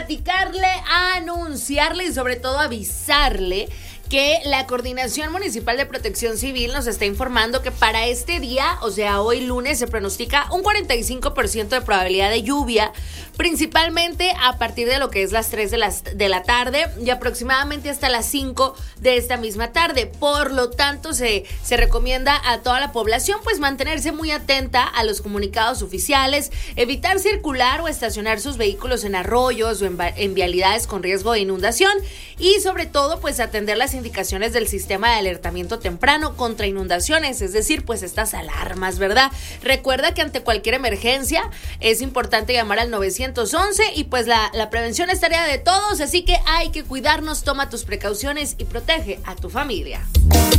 platicarle, a anunciarle y sobre todo avisarle que la Coordinación Municipal de Protección Civil nos está informando que para este día, o sea, hoy lunes, se pronostica un 45% de probabilidad de lluvia, principalmente a partir de lo que es las 3 de la tarde y aproximadamente hasta las 5 de esta misma tarde. Por lo tanto, se recomienda a toda la población pues mantenerse muy atenta a los comunicados oficiales, evitar circular o estacionar sus vehículos en arroyos o en vialidades con riesgo de inundación y sobre todo pues atender las indicaciones del sistema de alertamiento temprano contra inundaciones, es decir, pues estas alarmas, ¿verdad? Recuerda que ante cualquier emergencia es importante llamar al 911 y pues la prevención es tarea de todos, así que hay que cuidarnos, toma tus precauciones y protege a tu familia.